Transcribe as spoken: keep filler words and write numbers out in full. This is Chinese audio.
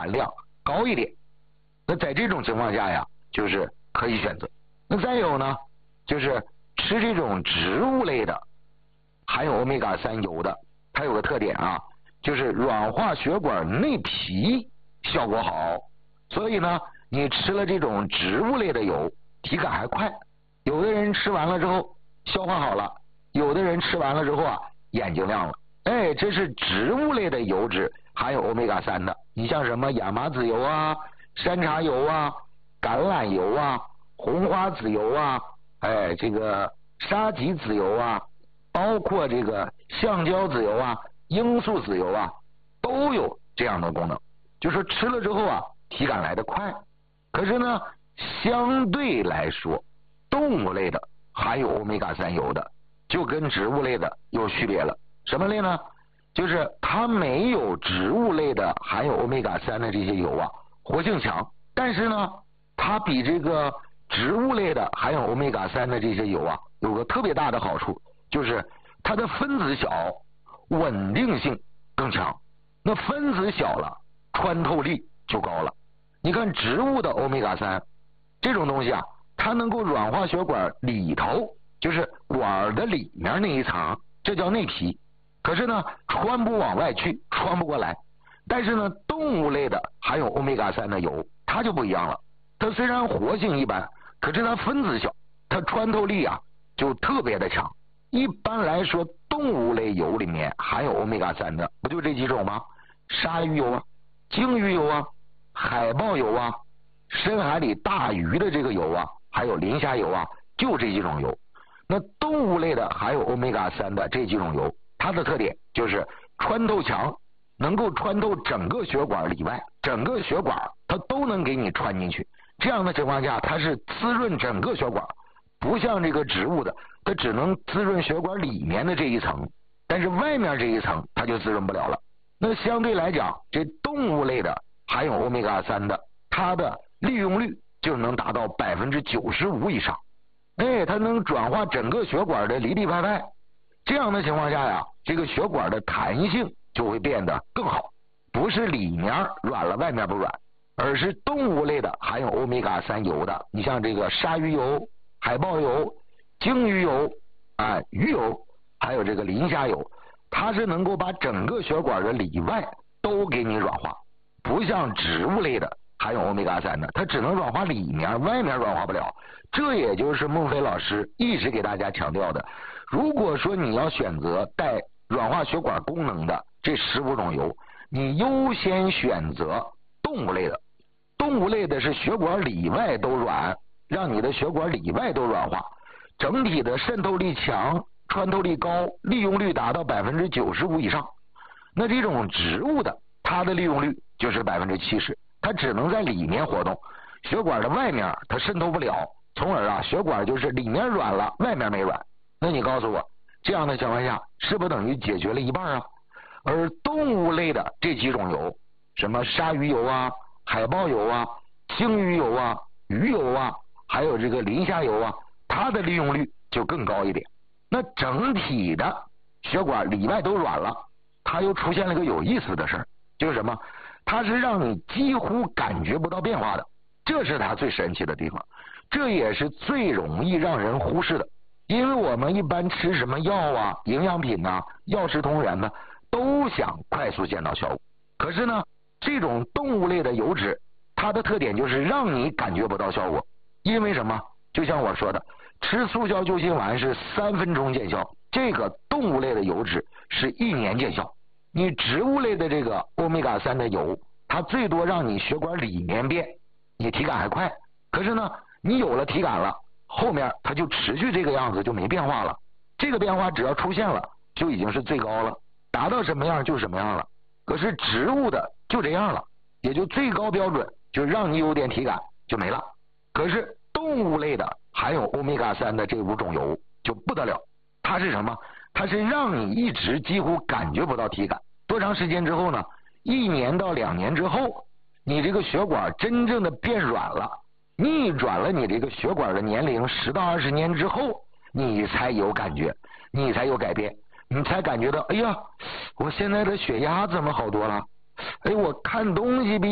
含量高一点。那在这种情况下呀，就是可以选择。那再有呢，就是吃这种植物类的含有欧米伽三油的，它有个特点啊，就是软化血管内皮效果好。所以呢，你吃了这种植物类的油，体感还快。有的人吃完了之后消化好了，有的人吃完了之后啊眼睛亮了。哎，这是植物类的油脂含有欧米伽三的。你像什么亚麻籽油啊、山茶油啊、橄榄油啊、红花籽油啊，哎，这个沙棘籽油啊，包括这个橡胶籽油啊、罂粟籽油啊，都有这样的功能，就是吃了之后啊体感来得快。可是呢，相对来说，动物类的含有欧米伽三油的就跟植物类的有区别了。什么类呢？就是它没有植物类的含有欧米伽三的这些油啊活性强，但是呢，它比这个植物类的含有欧米伽三的这些油啊有个特别大的好处，就是它的分子小，稳定性更强。那分子小了，穿透力就高了。你看植物的欧米伽三这种东西啊，它能够软化血管里头，就是管的里面那一层，这叫内皮。可是呢，穿不往外去，穿不过来。但是呢，动物类的含有欧米伽三的油，它就不一样了。它虽然活性一般，可是它分子小，它穿透力啊就特别的强。一般来说，动物类油里面含有欧米伽三的，不就这几种吗？鲨鱼油啊、鲸鱼油啊、海豹油啊、深海里大鱼的这个油啊，还有磷虾油啊，就这几种油。那动物类的含有欧米伽三的这几种油，它的特点就是穿透强，能够穿透整个血管里外，整个血管它都能给你穿进去。这样的情况下，它是滋润整个血管，不像这个植物的，它只能滋润血管里面的这一层，但是外面这一层它就滋润不了了。那相对来讲，这动物类的含有欧米伽三的，它的利用率就能达到百分之九十五以上。哎，它能转化整个血管的里里外外。这样的情况下呀，这个血管的弹性就会变得更好，不是里面软了外面不软，而是动物类的含有欧米伽三油的，你像这个鲨鱼油、海豹油、鲸鱼油啊、鱼油，还有这个磷虾油，它是能够把整个血管的里外都给你软化，不像植物类的含有欧米伽三的，它只能软化里面，外面软化不了。这也就是孟非老师一直给大家强调的，如果说你要选择带软化血管功能的这十五种油，你优先选择动物类的。动物类的是血管里外都软，让你的血管里外都软化，整体的渗透力强，穿透力高，利用率达到百分之九十五以上。那这种植物的，它的利用率就是百分之七十，它只能在里面活动，血管的外面它渗透不了，从而啊血管就是里面软了，外面没软。那你告诉我，这样的情况下是不是等于解决了一半啊？而动物类的这几种油，什么鲨鱼油啊、海豹油啊、鲸鱼油啊、鱼油啊，还有这个磷虾油啊，它的利用率就更高一点。那整体的血管里外都软了，它又出现了个有意思的事儿，就是什么？它是让你几乎感觉不到变化的，这是它最神奇的地方，这也是最容易让人忽视的。因为我们一般吃什么药啊、营养品呐、啊、药食同源呢，都想快速见到效果。可是呢，这种动物类的油脂，它的特点就是让你感觉不到效果。因为什么？就像我说的，吃速效救心丸是三分钟见效，这个动物类的油脂是一年见效。你植物类的这个欧米伽三的油，它最多让你血管里面变，你体感还快。可是呢，你有了体感了，后面它就持续这个样子，就没变化了。这个变化只要出现了，就已经是最高了，达到什么样就什么样了。可是植物的就这样了，也就最高标准就让你有点体感就没了。可是动物类的含有欧米伽三的这五种油就不得了，它是什么？它是让你一直几乎感觉不到体感。多长时间之后呢？一年到两年之后，你这个血管真正的变软了，逆转了你这个血管的年龄，十到二十年之后，你才有感觉，你才有改变，你才感觉到，哎呀，我现在的血压怎么好多了？哎，我看东西比